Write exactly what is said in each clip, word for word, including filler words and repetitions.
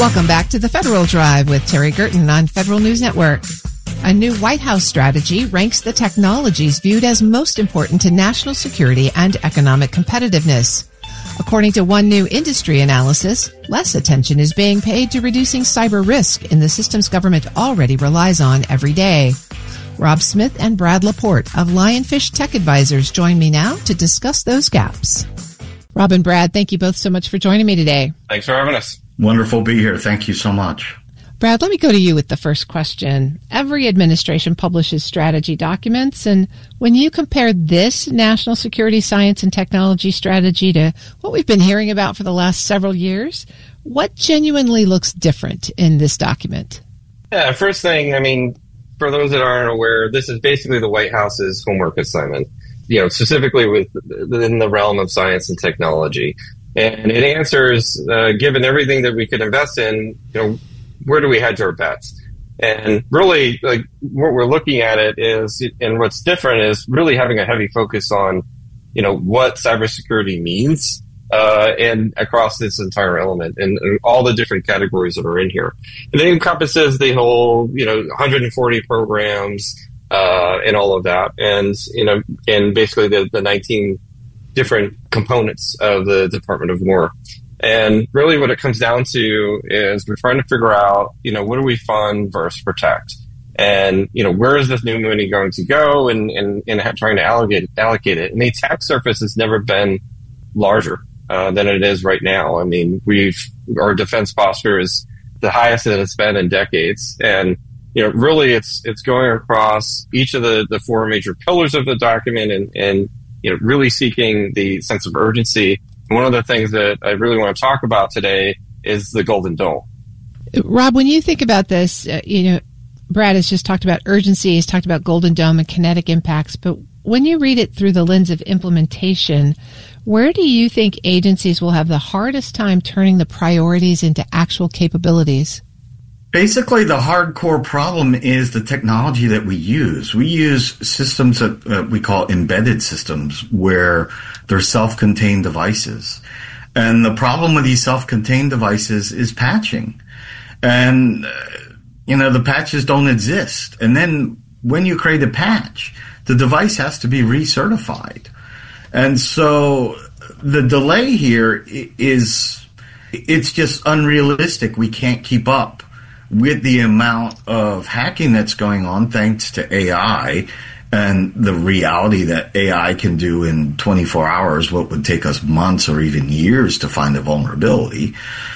Welcome back to the Federal Drive with Terry Gerton on Federal News Network. A new White House strategy ranks the technologies viewed as most important to national security and economic competitiveness. According to one new industry analysis, less attention is being paid to reducing cyber risk in the systems government already relies on every day. Rob Smith and Brad Laporte of Lionfish Tech Advisors join me now to discuss those gaps. Rob and Brad, thank you both so much for joining me today. Thanks for having us. Wonderful to be here. Thank you so much. Brad, let me go to you with the first question. Every administration publishes strategy documents, and when you compare this national security science and technology strategy to what we've been hearing about for the last several years, what genuinely looks different in this document? Yeah, first thing, I mean, for those that aren't aware, this is basically the White House's homework assignment, you know, specifically with in the realm of science and technology. And it answers, uh, given everything that we could invest in, you know, where do we hedge our bets? And really, like, what we're looking at it is, and what's different is really having a heavy focus on, you know, what cybersecurity means, uh, and across this entire element and, and all the different categories that are in here. And it encompasses the whole, you know, one hundred forty programs, uh, and all of that. And, you know, and basically the, the nineteen different components of the Department of War. And really what it comes down to is we're trying to figure out, you know, what do we fund versus protect? And, you know, where is this new money going to go and, and, and trying to allocate, allocate it. And the attack surface has never been larger uh, than it is right now. I mean, we've, our defense posture is the highest that it's been in decades. And, you know, really it's, it's going across each of the, the four major pillars of the document and, and, you know, really seeking the sense of urgency. One of the things that I really want to talk about today is the Golden Dome. Rob, when you think about this, uh, you know, Brad has just talked about urgency, he's talked about Golden Dome and kinetic impacts, but when you read it through the lens of implementation, where do you think agencies will have the hardest time turning the priorities into actual capabilities? Basically, the hardcore problem is the technology that we use. We use systems that uh, we call embedded systems, where they're self-contained devices. And the problem with these self-contained devices is patching. And, uh, you know, the patches don't exist. And then when you create a patch, the device has to be recertified. And so the delay here is, it's just unrealistic. We can't keep up with the amount of hacking that's going on thanks to A I and the reality that A I can do in twenty-four hours what would take us months or even years to find a vulnerability.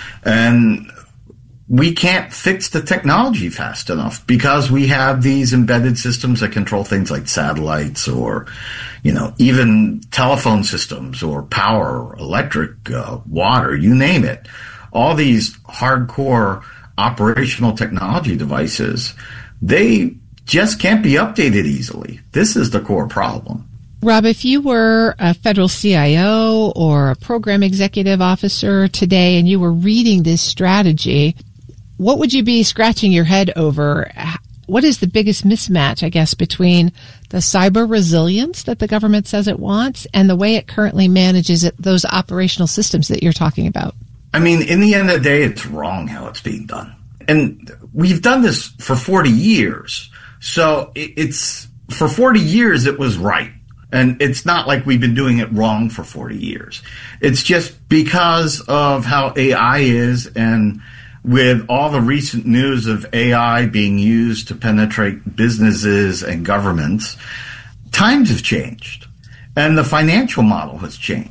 And we can't fix the technology fast enough because we have these embedded systems that control things like satellites or, you know, even telephone systems or power, electric, uh, water, you name it. All these hardcore operational technology devices, they just can't be updated easily. This is the core problem. Rob, if you were a federal C I O or a program executive officer today and you were reading this strategy, what would you be scratching your head over? What is the biggest mismatch, I guess, between the cyber resilience that the government says it wants and the way it currently manages it, those operational systems that you're talking about? I mean, in the end of the day, it's wrong how it's being done. And we've done this for forty years. So it's, for forty years, it was right. And it's not like we've been doing it wrong for forty years. It's just because of how A I is, and with all the recent news of A I being used to penetrate businesses and governments, times have changed. And the financial model has changed.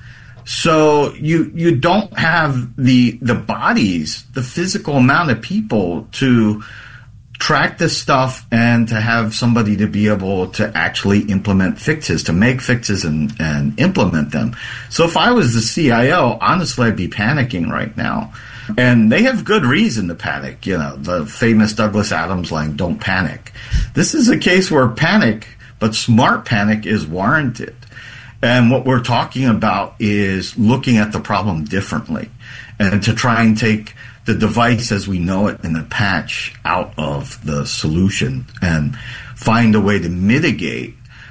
So you you don't have the the bodies, the physical amount of people to track this stuff and to have somebody to be able to actually implement fixes, to make fixes and, and implement them. So if I was the C I O, honestly, I'd be panicking right now. And they have good reason to panic. You know, the famous Douglas Adams line, don't panic. This is a case where panic, but smart panic, is warranted. And what we're talking about is looking at the problem differently and to try and take the device as we know it in the patch out of the solution and find a way to mitigate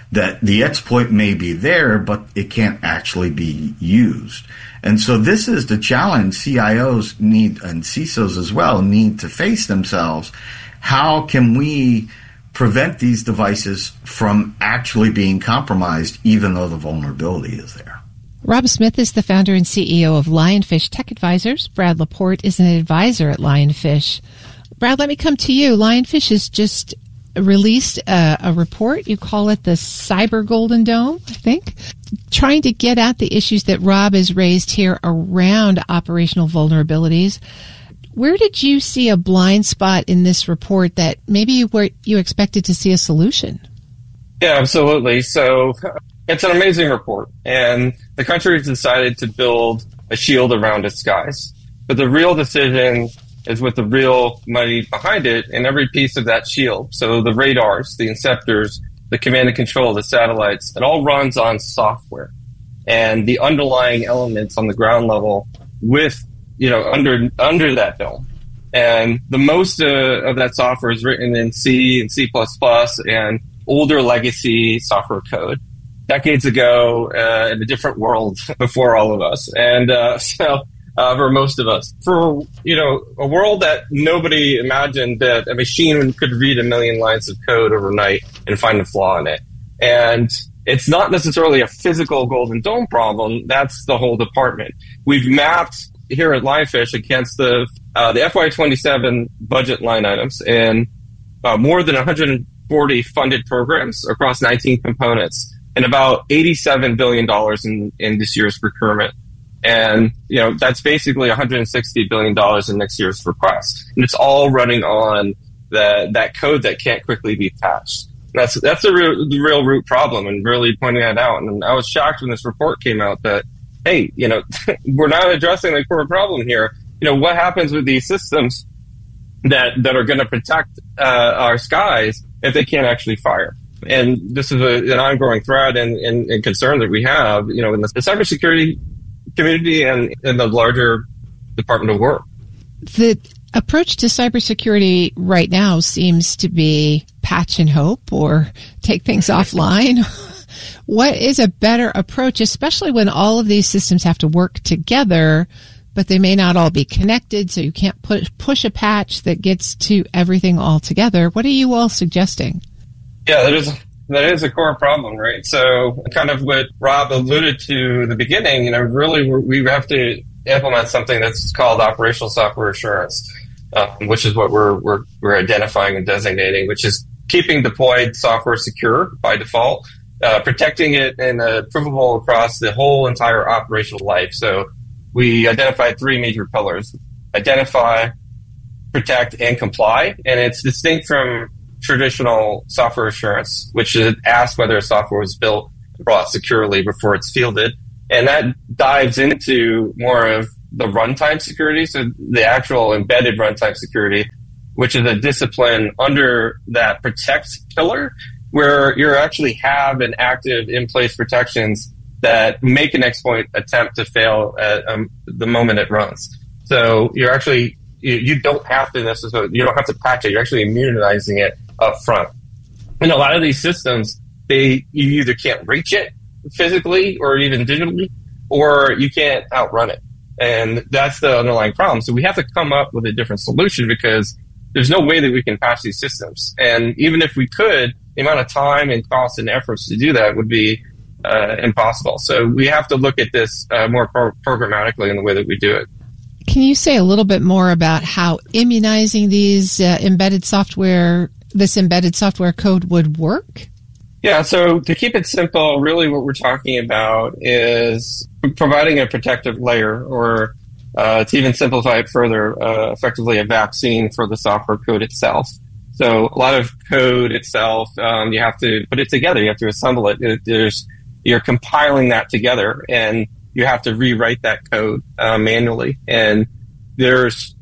that the exploit may be there, but it can't actually be used. And so this is the challenge C I Os need, and C I S Os as well, need to face themselves. How can we prevent these devices from actually being compromised, even though the vulnerability is there? Rob Smith is the founder and C E O of Lionfish Tech Advisors. Brad Laporte is an advisor at Lionfish. Brad, let me come to you. Lionfish has just released a, a report. You call it the Cyber Golden Dome, I think, trying to get at the issues that Rob has raised here around operational vulnerabilities. Where did you see a blind spot in this report that maybe you were you expected to see a solution? Yeah, absolutely. So it's an amazing report, and the country has decided to build a shield around its skies. But the real decision is with the real money behind it and every piece of that shield. So the radars, the inceptors, the command and control, the satellites, it all runs on software. And the underlying elements on the ground level with, you know, under under that dome. And the most uh, of that software is written in C and C plus plus and older legacy software code. Decades ago, uh, in a different world before all of us. And uh, so... Uh, for most of us, for, you know, a world that nobody imagined that a machine could read a million lines of code overnight and find a flaw in it. And it's not necessarily a physical Golden Dome problem. That's the whole department. We've mapped here at Lionfish against the uh, the F Y twenty-seven budget line items and uh, more than one hundred forty funded programs across nineteen components and about eighty-seven billion dollars in, in this year's procurement. And, you know, that's basically one hundred sixty billion dollars in next year's request. And it's all running on the, that code that can't quickly be patched. And that's that's the real, the real root problem, and really pointing that out. And I was shocked when this report came out that, hey, you know, we're not addressing the core problem here. You know, what happens with these systems that, that are going to protect uh, our skies if they can't actually fire? And this is a, an ongoing threat and, and, and concern that we have, you know, in the, the cybersecurity community and in the larger Department of War. The approach to cybersecurity right now seems to be patch and hope or take things offline. What is a better approach, especially when all of these systems have to work together, but they may not all be connected, so you can't push, push a patch that gets to everything all together? What are you all suggesting? Yeah, that is that is a core problem, right? So kind of what Rob alluded to in the beginning, you know, really we have to implement something that's called operational software assurance, um, which is what we're, we're, we're identifying and designating, which is keeping deployed software secure by default, uh, protecting it and uh, provable across the whole entire operational life. So we identified three major pillars: identify, protect, and comply. And it's distinct from traditional software assurance, which is asked whether a software was built and brought securely before it's fielded. And that dives into more of the runtime security, so the actual embedded runtime security, which is a discipline under that protect pillar, where you actually have an active in-place protections that make an exploit attempt to fail at um, the moment it runs. So you're actually, you, you don't have to necessarily, you don't have to patch it. You're actually immunizing it up front. And a lot of these systems, they, you either can't reach it physically or even digitally, or you can't outrun it. And that's the underlying problem. So we have to come up with a different solution, because there's no way that we can patch these systems. And even if we could, the amount of time and cost and efforts to do that would be uh, impossible. So we have to look at this uh, more pro- programmatically in the way that we do it. Can you say a little bit more about how immunizing these uh, embedded software, this embedded software code would work? Yeah, so to keep it simple, really what we're talking about is providing a protective layer, or uh, to even simplify it further, uh, effectively a vaccine for the software code itself. So a lot of code itself, um, you have to put it together. You have to assemble it. it there's, you're compiling that together, and you have to rewrite that code uh, manually. And there's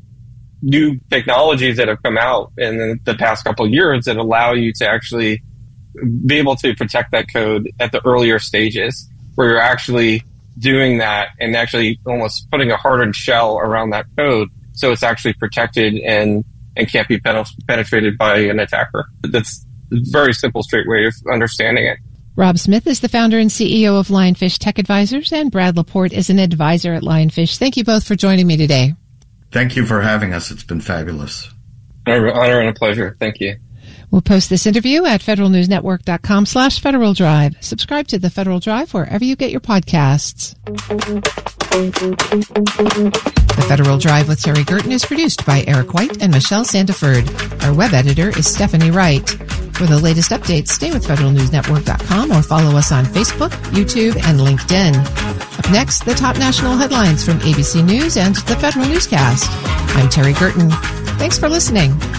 new technologies that have come out in the past couple of years that allow you to actually be able to protect that code at the earlier stages, where you're actually doing that and actually almost putting a hardened shell around that code so it's actually protected and, and can't be penetrated by an attacker. That's a very simple, straight way of understanding it. Rob Smith is the founder and C E O of Lionfish Tech Advisors, and Brad Laporte is an advisor at Lionfish. Thank you both for joining me today. Thank you for having us. It's been fabulous. An honor and a pleasure. Thank you. We'll post this interview at federalnewsnetwork.com slash Federal Drive. Subscribe to the Federal Drive wherever you get your podcasts. The Federal Drive with Terry Gerton is produced by Eric White and Michelle Sandiford. Our web editor is Stephanie Wright. For the latest updates, stay with federal news network dot com or follow us on Facebook, YouTube, and LinkedIn. Up next, the top national headlines from A B C News and the Federal Newscast. I'm Terry Gerton. Thanks for listening.